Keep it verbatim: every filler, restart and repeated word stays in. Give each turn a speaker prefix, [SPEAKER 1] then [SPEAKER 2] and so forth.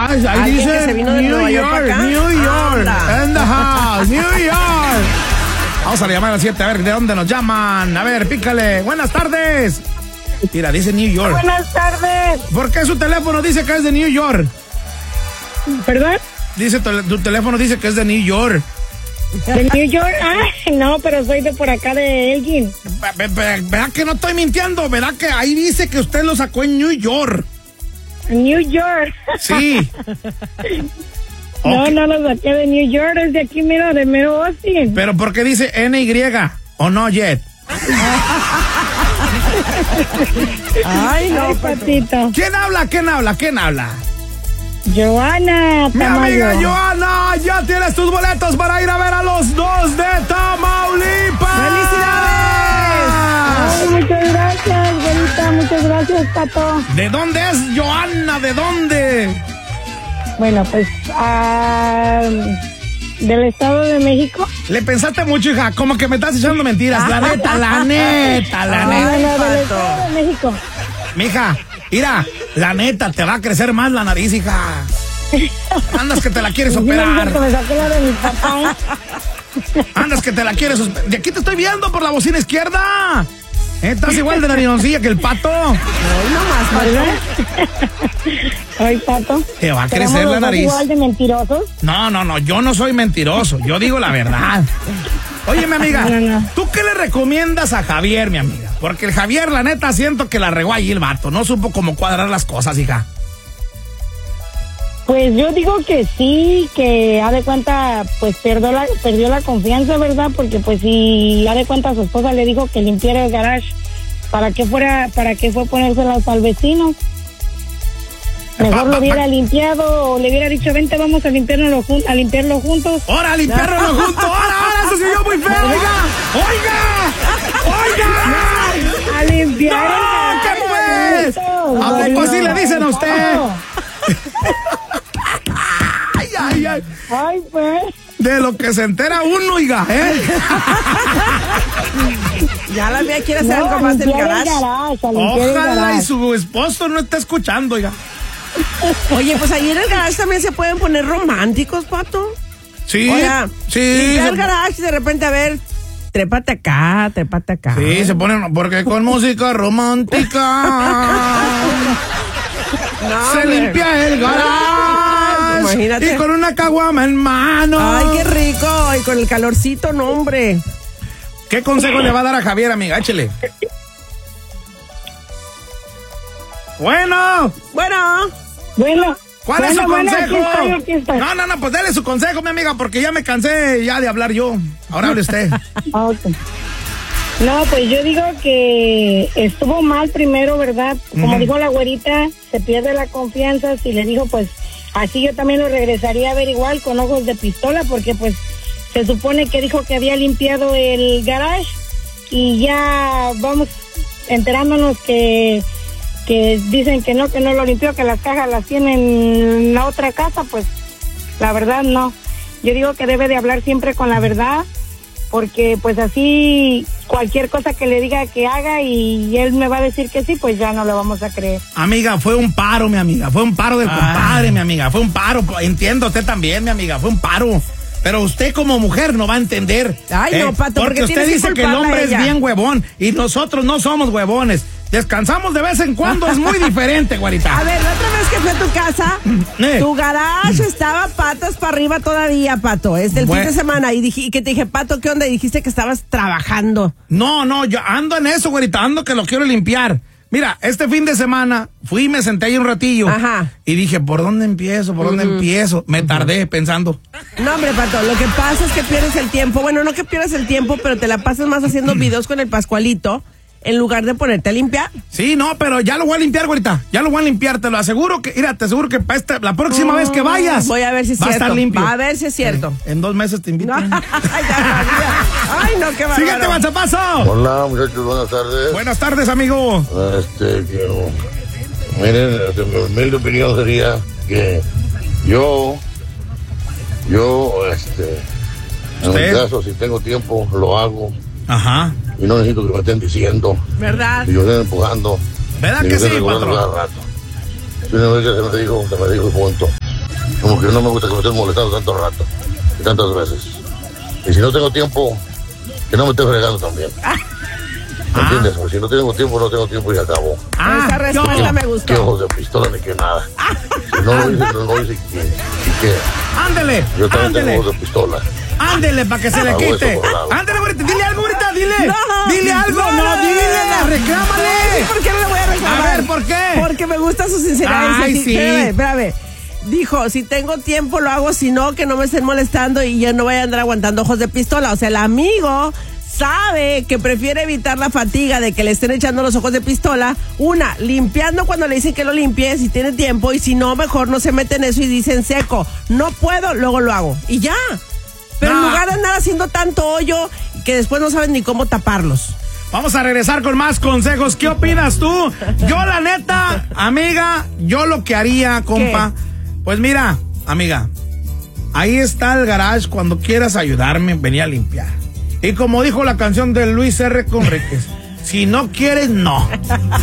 [SPEAKER 1] Ahí
[SPEAKER 2] Alguien
[SPEAKER 1] dice
[SPEAKER 2] que se vino de
[SPEAKER 1] New
[SPEAKER 2] Nueva York
[SPEAKER 1] York,
[SPEAKER 2] para acá.
[SPEAKER 1] New York,
[SPEAKER 2] Anda.
[SPEAKER 1] in the house, New York. Vamos a llamar al siete, a ver de dónde nos llaman. A ver, pícale. Buenas tardes. Mira, dice New York.
[SPEAKER 3] Buenas tardes.
[SPEAKER 1] ¿Por qué su teléfono dice que es de New York?
[SPEAKER 3] ¿Perdón?
[SPEAKER 1] Dice, tu, tu teléfono dice que es de New York.
[SPEAKER 3] ¿De New York? Ah, no, pero soy de por acá de Elgin.
[SPEAKER 1] Ve- ve- ¿Verdad que no estoy mintiendo? ¿Verdad que ahí dice que usted lo sacó en New York?
[SPEAKER 3] New York.
[SPEAKER 1] Sí.
[SPEAKER 3] No,
[SPEAKER 1] Ok.
[SPEAKER 3] no lo saqué de New York, es de aquí, mira, de mero Austin.
[SPEAKER 1] Pero ¿por qué dice N Y o no Jet?
[SPEAKER 2] Ay, no,
[SPEAKER 3] Ay, patito.
[SPEAKER 1] ¿Quién habla? ¿Quién habla? ¿Quién habla?
[SPEAKER 3] Joana
[SPEAKER 1] Mi
[SPEAKER 3] Tamayo.
[SPEAKER 1] amiga Joana, ya tienes tus boletos para ir a ver a los dos de Tamaulipas.
[SPEAKER 3] Ay, muchas gracias, güerita, muchas gracias, Pato.
[SPEAKER 1] ¿De dónde es Joana? ¿De dónde?
[SPEAKER 3] Bueno, pues, ah, del Estado de México.
[SPEAKER 1] Le pensaste mucho, hija, como que me estás echando mentiras. La neta, la neta, la
[SPEAKER 3] No,
[SPEAKER 1] neta.
[SPEAKER 3] no, del
[SPEAKER 2] Pato.
[SPEAKER 3] Estado de México.
[SPEAKER 1] Mija, mira, la neta, te va a crecer más la nariz, hija. Andas que te la quieres
[SPEAKER 3] Sí, me
[SPEAKER 1] operar.
[SPEAKER 3] dijo que me saqué la de mi papá.
[SPEAKER 1] Andas que te la quieres operar. De aquí te estoy viendo por la bocina izquierda. Eh, Estás igual de narinoncilla que el pato.
[SPEAKER 3] ¿Verdad? Ay, Pato.
[SPEAKER 1] Te va a
[SPEAKER 3] ¿Seremos
[SPEAKER 1] crecer la
[SPEAKER 3] los dos
[SPEAKER 1] nariz.
[SPEAKER 3] igual de mentirosos?
[SPEAKER 1] No, no, no, yo no soy mentiroso, yo digo la verdad. Oye, mi amiga,
[SPEAKER 3] No, no.
[SPEAKER 1] ¿tú qué le recomiendas a Javier, mi amiga? Porque el Javier, la neta, siento que la regó allí el vato, no supo cómo cuadrar las cosas, hija.
[SPEAKER 3] Pues yo digo que sí, que ha de cuenta, pues perdió la, perdió la confianza, ¿verdad? Porque pues si ha de cuenta su esposa le dijo que limpiara el garage, ¿para qué fuera, para qué fue ponérselas al vecino? Mejor
[SPEAKER 1] Pa- pa-
[SPEAKER 3] lo hubiera
[SPEAKER 1] pa-
[SPEAKER 3] limpiado o le hubiera dicho, vente, vamos a limpiarlo, jun- a limpiarlo juntos.
[SPEAKER 1] ¡Ahora, limpiarlo juntos! ¡Ahora, ahora! ¡Eso se vio muy feo, oiga! ¡Oiga! ¡Oiga!
[SPEAKER 3] A limpiar
[SPEAKER 1] ¡No!
[SPEAKER 3] el
[SPEAKER 1] ¿Qué
[SPEAKER 3] garage.
[SPEAKER 1] pues? ¿A poco así le dicen a usted? ¡Ay, ay, ay!
[SPEAKER 3] Ay, pues.
[SPEAKER 1] De lo que se entera uno, oiga, ¿eh?
[SPEAKER 2] Ya la mía quiere hacer
[SPEAKER 3] No,
[SPEAKER 2] algo
[SPEAKER 3] a
[SPEAKER 2] más del
[SPEAKER 3] limpiar el
[SPEAKER 2] garage.
[SPEAKER 3] garage, a limpiar el
[SPEAKER 1] Ojalá y
[SPEAKER 3] garage.
[SPEAKER 1] su esposo no esté escuchando, oiga.
[SPEAKER 2] Oye, pues ahí en el garage también se pueden poner románticos, Pato.
[SPEAKER 1] Sí,
[SPEAKER 2] O sea,
[SPEAKER 1] sí.
[SPEAKER 2] limpiar
[SPEAKER 1] se-
[SPEAKER 2] el garage y de repente, a ver, trépate acá, trépate acá.
[SPEAKER 1] Sí, se ponen, porque con música romántica
[SPEAKER 2] No,
[SPEAKER 1] se
[SPEAKER 2] hombre.
[SPEAKER 1] limpia el garage.
[SPEAKER 2] Imagínate.
[SPEAKER 1] Y con una caguama en mano.
[SPEAKER 2] Ay, qué rico. Y con el calorcito, no, hombre.
[SPEAKER 1] ¿Qué consejo le va a dar a Javier, amiga? Échele. Bueno,
[SPEAKER 2] Bueno,
[SPEAKER 3] Bueno.
[SPEAKER 1] ¿cuál es
[SPEAKER 3] bueno,
[SPEAKER 1] su
[SPEAKER 3] bueno,
[SPEAKER 1] consejo?
[SPEAKER 3] aquí estoy, aquí estoy.
[SPEAKER 1] No, no, no, pues dele su consejo, mi amiga, porque ya me cansé ya de hablar yo. Ahora hable usted.
[SPEAKER 3] Ah, ok. No, pues yo digo que estuvo mal primero, ¿verdad? Como
[SPEAKER 1] Ujú.
[SPEAKER 3] dijo la güerita, se pierde la confianza. Si le dijo, pues así yo también lo regresaría a ver igual con ojos de pistola, porque pues se supone que dijo que había limpiado el garage y ya vamos enterándonos que que dicen que no, que no lo limpió, que las cajas las tienen en la otra casa. Pues la verdad no. Yo digo que debe de hablar siempre con la verdad, porque pues así cualquier cosa que le diga que haga y él me va a decir que sí, pues ya no lo vamos a creer.
[SPEAKER 1] Amiga, fue un paro, mi amiga. Fue un paro del compadre, mi amiga. Fue un paro. Entiendo usted también, mi amiga. Fue un paro. Pero usted como mujer no va a entender.
[SPEAKER 2] Ay, no, Pato,
[SPEAKER 1] porque
[SPEAKER 2] porque
[SPEAKER 1] usted
[SPEAKER 2] tienes que
[SPEAKER 1] dice que el
[SPEAKER 2] culparla
[SPEAKER 1] hombre
[SPEAKER 2] a
[SPEAKER 1] es
[SPEAKER 2] ella.
[SPEAKER 1] bien huevón y nosotros no somos huevones. Descansamos de vez en cuando, es muy diferente, güerita.
[SPEAKER 2] a ver, la otra vez que fui a tu casa,
[SPEAKER 1] Eh.
[SPEAKER 2] tu garage estaba patas para arriba todavía, Pato. Es del
[SPEAKER 1] Bueno.
[SPEAKER 2] fin de semana. Y dije, y que te dije, Pato, ¿qué onda? Y dijiste que estabas trabajando.
[SPEAKER 1] No, no, yo ando en eso, güerita, ando que lo quiero limpiar. Mira, este fin de semana fui y me senté ahí un ratillo.
[SPEAKER 2] Ajá.
[SPEAKER 1] Y dije, ¿por dónde empiezo? ¿Por dónde empiezo? Me tardé pensando.
[SPEAKER 2] No, hombre, Pato, lo que pasa es que pierdes el tiempo. Bueno, no que pierdes el tiempo, pero te la pasas más haciendo videos con el Pascualito en lugar de ponerte a limpiar.
[SPEAKER 1] Sí, no, pero ya lo voy a limpiar, güerita. Ya lo voy a limpiar, te lo aseguro que, mira, te aseguro que para esta, la próxima vez que vayas.
[SPEAKER 2] Voy a ver si es
[SPEAKER 1] va
[SPEAKER 2] cierto.
[SPEAKER 1] a estar limpio.
[SPEAKER 2] Va a ver si es cierto.
[SPEAKER 1] En dos meses te invito.
[SPEAKER 2] No, ya sabía. Ay, no, qué bárbaro.
[SPEAKER 1] Síguete, WhatsAppazo.
[SPEAKER 4] Hola muchachos, buenas tardes.
[SPEAKER 1] Buenas tardes, amigo.
[SPEAKER 4] Este, quiero. Miren, este, mi humilde opinión sería que yo, yo, este, en
[SPEAKER 1] ¿Usted?
[SPEAKER 4] mi caso, si tengo tiempo, lo hago
[SPEAKER 1] Ajá.
[SPEAKER 4] y no necesito que me estén diciendo
[SPEAKER 2] ¿Verdad?
[SPEAKER 4] y yo estén empujando.
[SPEAKER 1] ¿Verdad
[SPEAKER 4] ni
[SPEAKER 1] que
[SPEAKER 4] estén
[SPEAKER 1] sí,
[SPEAKER 4] recordando
[SPEAKER 1] patrón?
[SPEAKER 4] cada rato. Si una vez que se me dijo, se me dijo y punto. como que no me gusta que me estén molestando tanto rato, y tantas veces. Y si no tengo tiempo, que no me esté fregando también. ¿Me entiendes? Porque si no tengo tiempo, no tengo tiempo y se acabó.
[SPEAKER 2] Ah, esa respuesta
[SPEAKER 1] yo.
[SPEAKER 2] me gustó.
[SPEAKER 4] Qué ojos de pistola ni que nada. Si no lo hice, no lo hice, ¿y qué?
[SPEAKER 1] Ándele,
[SPEAKER 4] Yo también
[SPEAKER 1] ándele.
[SPEAKER 4] tengo ojos de pistola.
[SPEAKER 1] Ándele para que se le
[SPEAKER 4] Hago eso
[SPEAKER 1] quite.
[SPEAKER 4] por lado.
[SPEAKER 1] Ándele, ahorita, dile algo ahorita, dile.
[SPEAKER 2] No,
[SPEAKER 1] dile algo,
[SPEAKER 2] no,
[SPEAKER 1] no,
[SPEAKER 2] no, no,
[SPEAKER 1] dile,
[SPEAKER 2] no, no.
[SPEAKER 1] reclámale.
[SPEAKER 2] ¿Por qué no le voy a reclamar?
[SPEAKER 1] A ver, ¿por qué?
[SPEAKER 2] Porque me gusta su sinceridad.
[SPEAKER 1] Ay,
[SPEAKER 2] Dice,
[SPEAKER 1] sí.
[SPEAKER 2] Espérame, espérame. Dijo, si tengo tiempo lo hago, si no, que no me estén molestando y yo no voy a andar aguantando ojos de pistola. O sea, el amigo sabe que prefiere evitar la fatiga de que le estén echando los ojos de pistola. Una, limpiando cuando le dicen que lo limpie, si tiene tiempo, y si no, mejor no se mete en eso y dice en seco, no puedo, luego lo hago. Y ya. Pero
[SPEAKER 1] No.
[SPEAKER 2] en lugar de andar haciendo tanto hoyo que después no saben ni cómo taparlos.
[SPEAKER 1] Vamos a regresar con más consejos. ¿Qué opinas tú? Yo, la neta, amiga, yo lo que haría, compa, pues mira, amiga, ahí está el garage. Cuando quieras ayudarme, venía a limpiar. Y como dijo la canción de Luis R. Conríquez, si no quieres, no.